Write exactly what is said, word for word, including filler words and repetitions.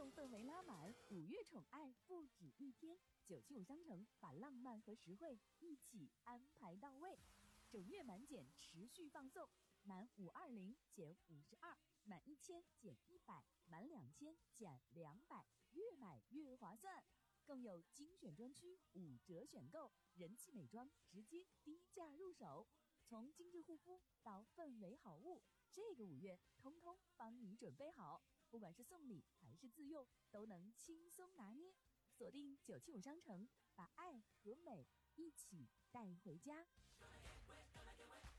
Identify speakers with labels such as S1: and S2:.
S1: 氛氛围拉满，五月宠爱不止一天。九七五商城把浪漫和实惠一起安排到位，整月满减持续放送，满五二零减五十二，满一千减一百，满两千减两百，越买越划算。更有精选专区五折选购，人气美妆直接低价入手，从精致护肤到氛围好物，这个五月通通帮你准备好，不管是送礼还是自用，都能轻松拿捏。锁定九七五商城，把爱和美一起带回家。